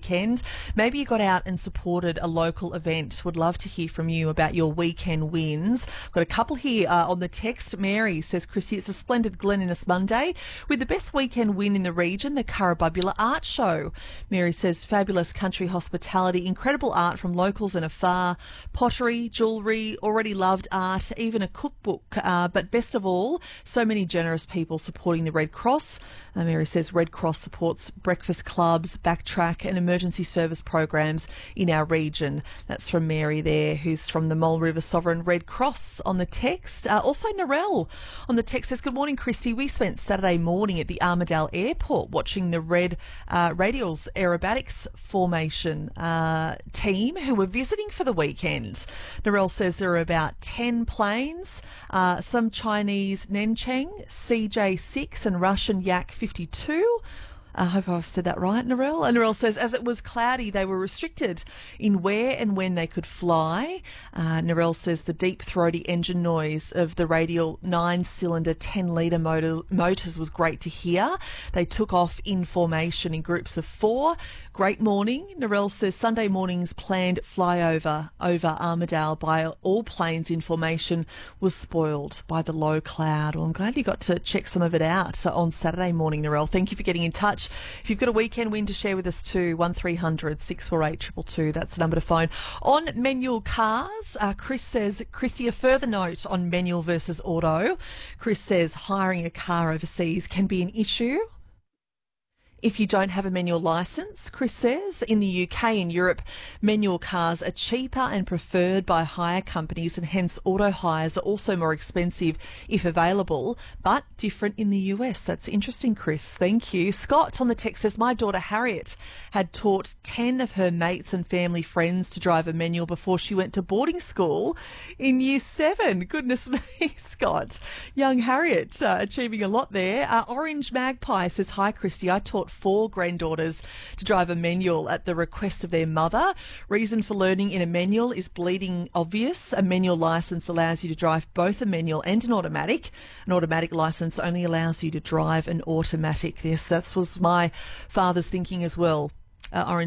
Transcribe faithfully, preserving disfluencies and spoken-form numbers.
weekend. Maybe you got out and supported a local event. Would love to hear from you about your weekend wins. Got a couple here uh, on the text. Mary says, Christy, it's a splendid Gleninus Monday with the best weekend win in the region, the Currabubula Art Show. Mary says, fabulous country hospitality, incredible art from locals and afar, pottery, jewellery, already loved art, even a cookbook. Uh, but best of all, so many generous people supporting the Red Cross. Uh, Mary says Red Cross supports breakfast clubs, backtrack and emergency service programs in our region. That's from Mary there, who's from the Mole River Sovereign Red Cross on the text. Uh, also Narelle on the text says, good morning, Christy. We spent Saturday morning at the Armidale Airport watching the Red uh, Radials Aerobatics Formation uh, team who were visiting for the weekend. Narelle says there are about ten planes, uh, some Chinese Nencheng, C J six and Russian Yak fifty-two. I hope I've said that right, Narelle. And Narelle says, as it was cloudy, they were restricted in where and when they could fly. Uh, Narelle says the deep, throaty engine noise of the radial nine-cylinder, ten-litre motor, motors was great to hear. They took off in formation in groups of four. Great morning. Narelle says Sunday morning's planned flyover over Armidale by all planes in formation was spoiled by the low cloud. Well, I'm glad you got to check some of it out on Saturday morning, Narelle. Thank you for getting in touch. If you've got a weekend win to share with us too, one three hundred six four eight two two two, that's the number to phone. On manual cars, uh, Chris says, Christy, a further note on manual versus auto. Chris says hiring a car overseas can be an issue if you don't have a manual licence. Chris says in the U K and Europe, manual cars are cheaper and preferred by hire companies, and hence auto hires are also more expensive if available, but different in the U S. That's interesting, Chris. Thank you. Scott on the text says, my daughter Harriet had taught ten of her mates and family friends to drive a manual before she went to boarding school in year seven. Goodness me, Scott. Young Harriet uh, achieving a lot there. Uh, Orange Magpie says, hi, Christy. I taught four granddaughters to drive a manual at the request of their mother. Reason for learning in a manual is bleeding obvious. A manual licence allows you to drive both a manual and an automatic. An automatic licence only allows you to drive an automatic. Yes, that was my father's thinking as well. Uh, Orange